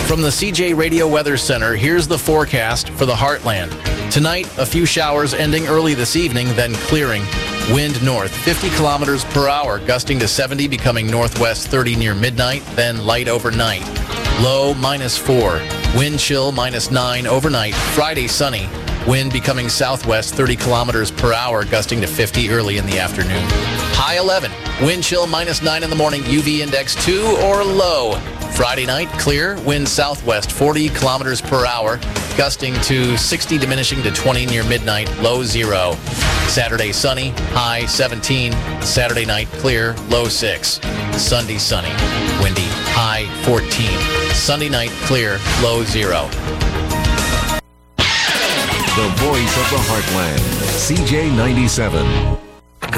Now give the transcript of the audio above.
From the CJ Radio Weather Center, here's the forecast for the Heartland. Tonight, a few showers ending early this evening, then clearing. Wind north, 50 kilometers per hour, gusting to 70, becoming northwest 30 near midnight, then light overnight. Low -4. Wind chill -9 overnight. Friday sunny. Wind becoming southwest 30 kilometers per hour, gusting to 50 early in the afternoon. High 11. Wind chill -9 in the morning. UV index 2 or low. Friday night, clear. Wind southwest 40 kilometers per hour, gusting to 60, diminishing to 20 near midnight. Low 0. Saturday sunny. High 17. Saturday night, clear. Low 6. Sunday sunny. Windy. High 14. Sunday night, clear. Low 0. The voice of the Heartland, CJ 97.